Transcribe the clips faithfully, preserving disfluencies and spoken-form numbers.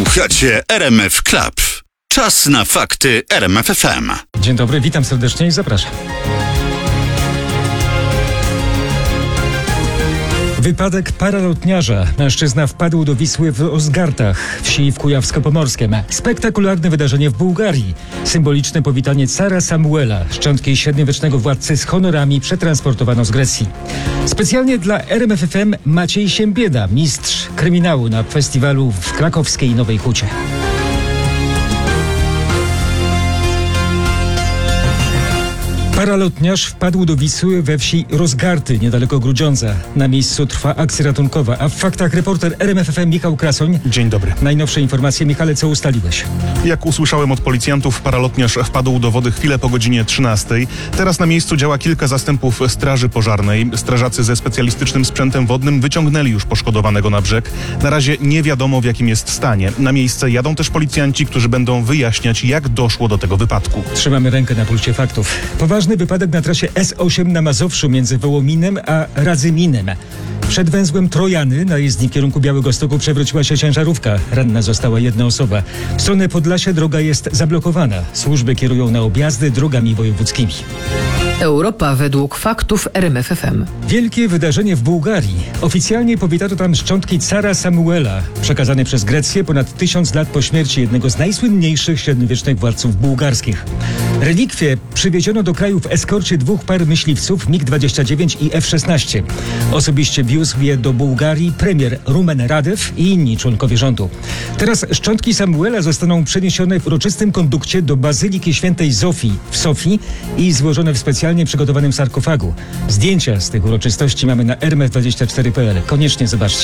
Słuchacie R M F Club. Czas na fakty R M F F M. Dzień dobry, witam serdecznie i zapraszam. Wypadek paralotniarza. Mężczyzna wpadł do Wisły w Rozgartach, wsi w Kujawsko-Pomorskiem. Spektakularne wydarzenie w Bułgarii. Symboliczne powitanie cara Samuela, szczątki średniowiecznego władcy z honorami przetransportowano z Grecji. Specjalnie dla R M F F M Maciej Siembieda, mistrz kryminału na festiwalu w krakowskiej Nowej Hucie. Paralotniarz wpadł do Wisły we wsi Rozgarty, niedaleko Grudziądza. Na miejscu trwa akcja ratunkowa, a w faktach reporter R M F F M Michał Krasoń. Dzień dobry. Najnowsze informacje. Michale, co ustaliłeś? Jak usłyszałem od policjantów, paralotniarz wpadł do wody chwilę po godzinie trzynastej. Teraz na miejscu działa kilka zastępów straży pożarnej. Strażacy ze specjalistycznym sprzętem wodnym wyciągnęli już poszkodowanego na brzeg. Na razie nie wiadomo, w jakim jest stanie. Na miejsce jadą też policjanci, którzy będą wyjaśniać, jak doszło do tego wypadku. Trzymamy rękę na pulsie faktów. Poważny wypadek na trasie S osiem na Mazowszu między Wołominem a Radzyminem. Przed węzłem Trojany na jezdni w kierunku Białegostoku przewróciła się ciężarówka. Ranna została jedna osoba. W stronę Podlasia droga jest zablokowana. Służby kierują na objazdy drogami wojewódzkimi. Europa według faktów R M F F M. Wielkie wydarzenie w Bułgarii. Oficjalnie powitano tam szczątki cara Samuela, przekazane przez Grecję ponad tysiąc lat po śmierci jednego z najsłynniejszych średniowiecznych władców bułgarskich. Relikwie przywieziono do kraju w eskorcie dwóch par myśliwców MiG dwadzieścia dziewięć i F szesnaście. Osobiście wiózł je do Bułgarii premier Rumen Radew i inni członkowie rządu. Teraz szczątki Samuela zostaną przeniesione w uroczystym kondukcie do Bazyliki Świętej Zofii w Sofii i złożone w specjalnie przygotowanym sarkofagu. Zdjęcia z tych uroczystości mamy na r m f dwadzieścia cztery kropka p l. Koniecznie zobaczcie.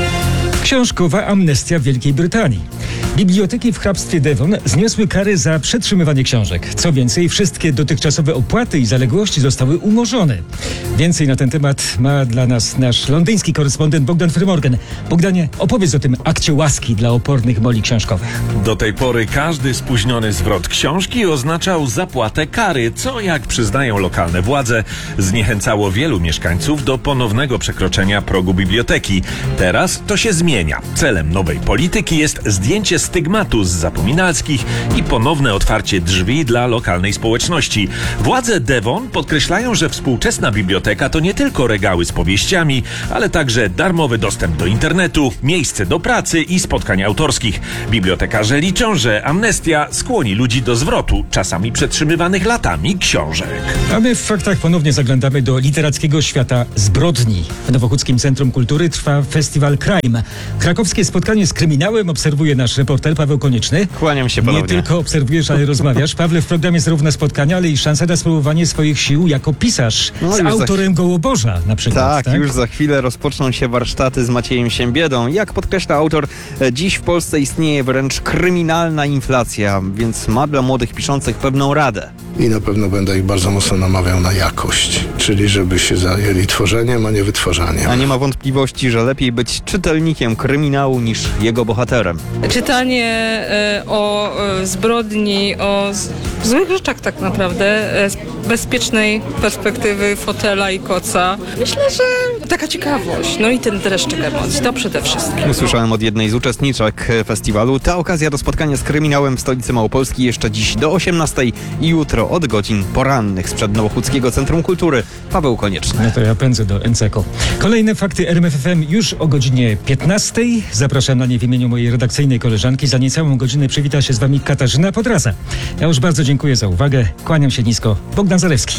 Książkowa amnestia w Wielkiej Brytanii. Biblioteki w hrabstwie Devon zniosły kary za przetrzymywanie książek. Co więcej, wszystkie dotychczasowe opłaty i zaległości zostały umorzone. Więcej na ten temat ma dla nas nasz londyński korespondent Bogdan Frymorgan. Bogdanie, opowiedz o tym akcie łaski dla opornych moli książkowych. Do tej pory każdy spóźniony zwrot książki oznaczał zapłatę kary, co, jak przyznają lokalne władze, zniechęcało wielu mieszkańców do ponownego przekroczenia progu biblioteki. Teraz to się zmienia. Celem nowej polityki jest zdjęcie stygmatu z zapominalskich i ponowne otwarcie drzwi dla lokalnej społeczności. Władze Devon podkreślają, że współczesna biblioteka to nie tylko regały z powieściami, ale także darmowy dostęp do internetu, miejsce do pracy i spotkań autorskich. Bibliotekarze liczą, że amnestia skłoni ludzi do zwrotu czasami przetrzymywanych latami książek. A my w faktach ponownie zaglądamy do literackiego świata zbrodni. W Nowochódzkim Centrum Kultury trwa festiwal Crime. Krakowskie spotkanie z kryminałem obserwuje nasz reporter Paweł Konieczny. Kłaniam się ponownie. Nie tylko obserwujesz, ale rozmawiasz. Pawle, w programie zarówno spotkania, ale i szansa na spróbowanie swoich sił jako pisarz No, z autorem za... Gołoboża na przykład. Tak, tak, już za chwilę rozpoczną się warsztaty z Maciejem Siembiedą. Jak podkreśla autor, dziś w Polsce istnieje wręcz kryminalna inflacja, więc ma dla młodych piszących pewną radę. I na pewno będę ich bardzo mocno namawiał na jakość, czyli żeby się zajęli tworzeniem, a nie wytwarzaniem. A nie ma wątpliwości, że lepiej być czytelnikiem kryminału niż jego bohaterem. Czytanie e, o e, zbrodni, o z, złych rzeczach tak naprawdę, e, z bezpiecznej perspektywy fotela i koca. Myślę, że taka ciekawość, no i ten dreszczyk emocji, to przede wszystkim. Usłyszałem od jednej z uczestniczek festiwalu, ta okazja do spotkania z kryminałem w stolicy Małopolski jeszcze dziś do osiemnastej i jutro od godzin porannych. Sprzed Nowochódzkiego Centrum Kultury Paweł Konieczny. No to ja pędzę do N C K. Kolejne fakty R M F F M już o godzinie piętnastej. Zapraszam na nie w imieniu mojej redakcyjnej koleżanki. Za niecałą godzinę przywita się z wami Katarzyna Podraza. Ja już bardzo dziękuję za uwagę. Kłaniam się nisko. Bogdan Zalewski.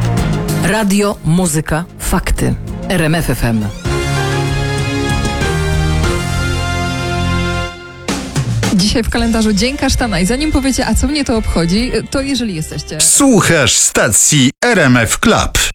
Radio, muzyka, fakty. R M F F M. Dzisiaj w kalendarzu Dzień Kasztana i zanim powiecie, a co mnie to obchodzi, to jeżeli jesteście... Słuchasz stacji R M F Club.